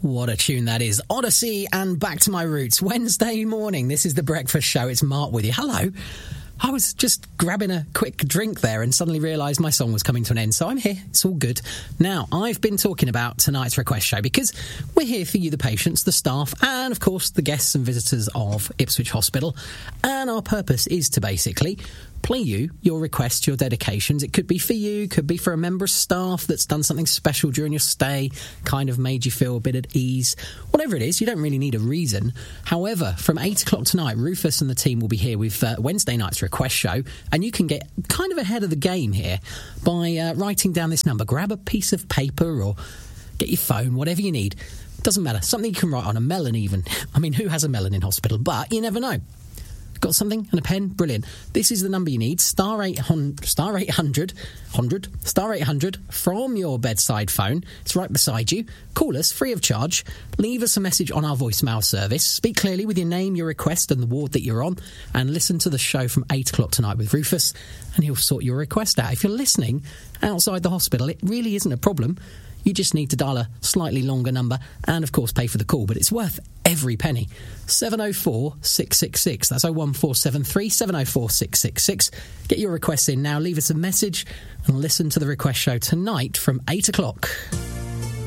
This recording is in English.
What a tune that is. Odyssey and Back to My Roots. Wednesday morning, this is The Breakfast Show. It's Mark with you. Hello. I was just grabbing a quick drink there and suddenly realised my song was coming to an end, so I'm here. It's all good. Now, I've been talking about tonight's request show because we're here for you, the patients, the staff, and, of course, the guests and visitors of Ipswich Hospital. And our purpose is to basically play you your requests, your dedications. It could be for you, could be for a member of staff that's done something special during your stay, kind of made you feel a bit at ease. Whatever it is, you don't really need a reason. However, from 8 o'clock tonight, Rufus and the team will be here with Wednesday night's request show, and you can get kind of ahead of the game here by writing down this number. Grab a piece of paper or get your phone, whatever you need. Doesn't matter. Something you can write on, a melon even. I mean, who has a melon in hospital? But you never know. Got something and a pen? Brilliant. This is the number you need, star 800 from your bedside phone. It's right beside you. Call us free of charge. Leave us a message on our voicemail service. Speak clearly with your name, your request and the ward that you're on, and listen to the show from 8 o'clock tonight with Rufus, and he'll sort your request out. If you're listening outside the hospital, it really isn't a problem. You just need to dial a slightly longer number and, of course, pay for the call. But it's worth every penny. 704 666. That's 01473 704 666. Get your requests in now. Leave us a message and listen to the request show tonight from 8 o'clock.